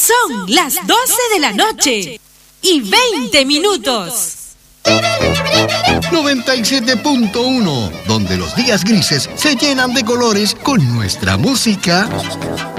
Son las 12 de la noche y 20 minutos. 97.1, donde los días grises se llenan de colores con nuestra música.